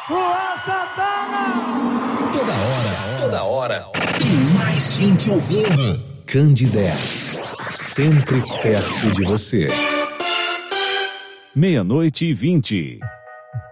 Rua Santana! Toda hora. Tem mais gente ouvindo. Candidez, sempre perto de você. 00:20.